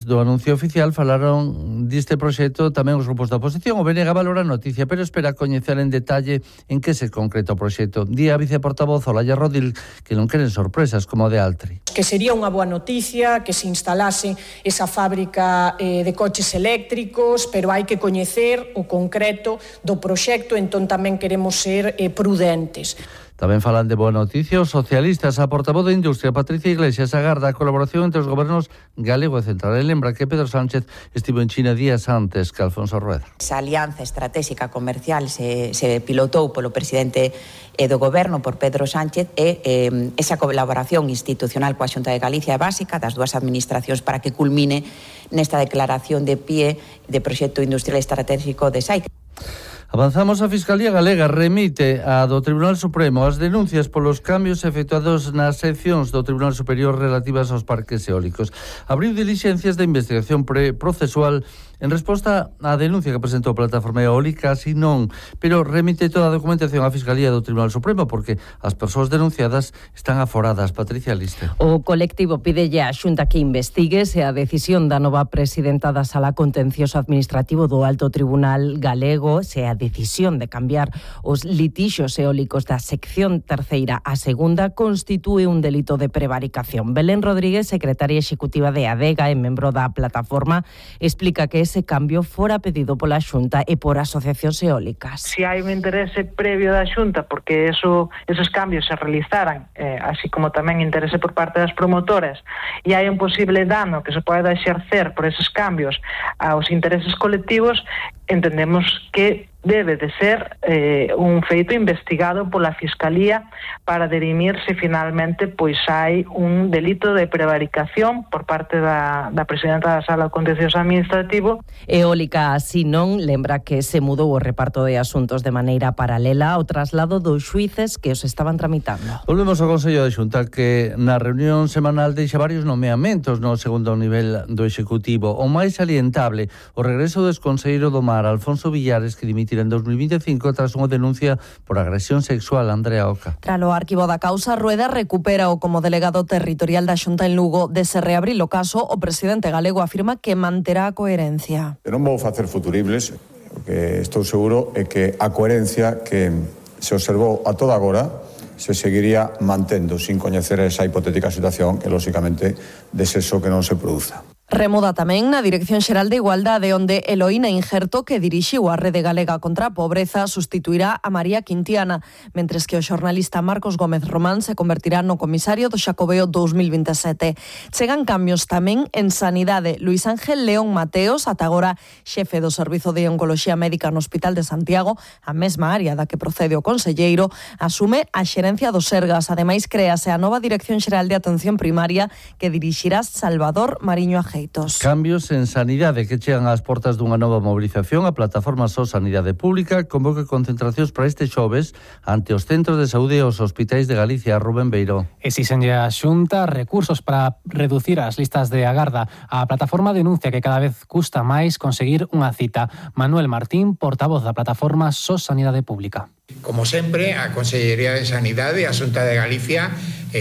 do anuncio oficial falaron deste proxecto tamén os grupos da oposición. O BNG valora a noticia, pero espera coñecer en detalle en que se concreta o proxecto. Di a viceportavoz Olaya Rodil que non queren sorpresas como de Altri. Que sería unha boa noticia que se instalase esa fábrica de coches eléctricos, pero hai que coñecer o concreto do proxecto, entón tamén queremos ser prudentes. Tamén falan de boa noticia os socialistas. A portavoz de Industria, Patricia Iglesias, agarda a colaboración entre os gobernos galego e central. E lembra que Pedro Sánchez estivo en China días antes que Alfonso Rueda. Esa alianza estratégica comercial se pilotou polo presidente do goberno, por Pedro Sánchez, e esa colaboración institucional coa Xunta de Galicia é básica das dúas administracións para que culmine nesta declaración de pie de proxecto industrial estratégico de SAIC. Avanzamos. A Fiscalía Galega remite a do Tribunal Supremo as denuncias polos cambios efectuados nas seccións do Tribunal Superior relativas aos parques eólicos. Abriu dilixencias de investigación procesual en resposta á denuncia que presentou a Plataforma Eólica, así non, pero remite toda a documentación á Fiscalía do Tribunal Supremo porque as persoas denunciadas están aforadas. Patricia Liste. O colectivo pidelle á Xunta que investigue se a decisión da nova presidenta da Sala Contencioso Administrativo do Alto Tribunal Galego, se a decisión de cambiar os litixos eólicos da sección terceira a segunda constitúe un delito de prevaricación. Belén Rodríguez, secretaria executiva de ADEGA e membro da plataforma, explica que ese cambio fora pedido pola Xunta e por asociacións eólicas. Si hai un interese previo da Xunta porque esos cambios se realizaran, así como tamén interese por parte das promotoras, e hai un posible dano que se poida exercer por esos cambios aos intereses colectivos, entendemos que debe de ser un feito investigado pola Fiscalía para dirimir se finalmente pois hai un delito de prevaricación por parte da presidenta da Sala Contencioso Administrativo. Eólica así non lembra que se mudou o reparto de asuntos de maneira paralela ao traslado dos xuíces que os estaban tramitando. Volvemos ao Consello de Xunta que na reunión semanal deixa varios nomeamentos no segundo nivel do Executivo. O máis salientable, o regreso do exconselleiro do Mar, Alfonso Villares, que dimitirá en 2025 tras unha denuncia por agresión sexual. Andrea Oca. Tralo arquivo da causa, Rueda recupera o como delegado territorial da Xunta en Lugo. De se reabrir o caso, o presidente galego afirma que manterá a coherencia. Eu non vou facer futuribles, o que estou seguro é que a coherencia que se observou a toda agora se seguiría mantendo sin coñecer esa hipotética situación que, lóxicamente, desexo que non se produza. Remuda tamén na Dirección Xeral de Igualdade, onde Eloína Injerto, que dirixiu a Rede Galega contra a Pobreza, sustituirá a María Quintiana, mentres que o xornalista Marcos Gómez Román se convertirá no comisario do Xacobeo 2027. Chegan cambios tamén en Sanidade. Luís Ángel León Mateos, ata agora xefe do Servizo de Oncoloxía Médica no Hospital de Santiago, a mesma área da que procede o conselleiro, asume a xerencia do Sergas. Ademais, créase a nova Dirección Xeral de Atención Primaria que dirixirá Salvador Mariño Ajeitos. Cambios en Sanidade que chegan ás portas dunha nova mobilización. A plataforma SOS Sanidade Pública convoca concentracións para este xoves ante os centros de saúde e os hospitais de Galicia. Rubén Beiró. Exixenlle a Xunta recursos para reducir as listas de agarda. A plataforma denuncia que cada vez custa máis conseguir unha cita. Manuel Martín, portavoz da plataforma SOS Sanidade Pública. Como sempre, a Consellería de Sanidade e a Xunta de Galicia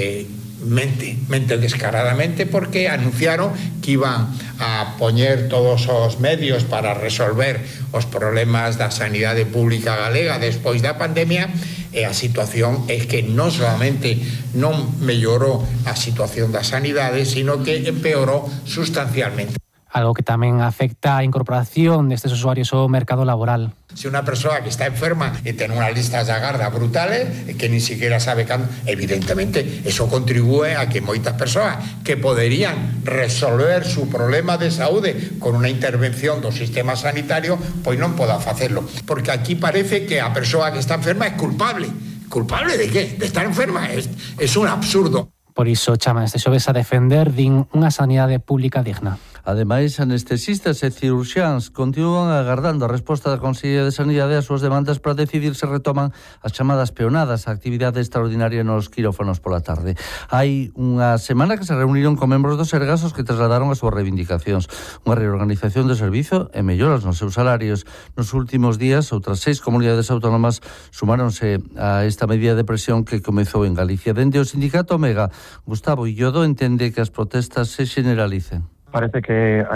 mente descaradamente porque anunciaron que iban a poñer todos os medios para resolver os problemas da sanidade pública galega despois da pandemia, e a situación é que non solamente non mellorou a situación da sanidade, sino que empeorou sustancialmente. Algo que tamén afecta a incorporación destes usuarios ao mercado laboral. Se unha persoa que está enferma e ten unhas listas de agarda brutales que ni siquiera sabe cando, evidentemente, eso contribúe a que moitas persoas que poderían resolver su problema de saúde con unha intervención do sistema sanitario, pois non podan facelo. Porque aquí parece que a persoa que está enferma é culpable. ¿Culpable de qué? De estar enferma. Es un absurdo. Por iso chaman este xoves a defender, din, unha sanidade pública digna. Ademais, anestesistas e cirurxiáns continúan agardando a resposta da Consellería de Sanidade ás súas demandas para decidir se retoman as chamadas peonadas, a actividade extraordinaria nos quirófanos pola tarde. Hai unha semana que se reuniron con membros dos Sergas os que trasladaron as súas reivindicacións, unha reorganización do servizo e melloras nos seus salarios. Nos últimos días, outras 6 comunidades autónomas sumáronse a esta medida de presión que comezou en Galicia. Dende o sindicato Omega, Gustavo Illodo entende que as protestas se generalicen. Parece que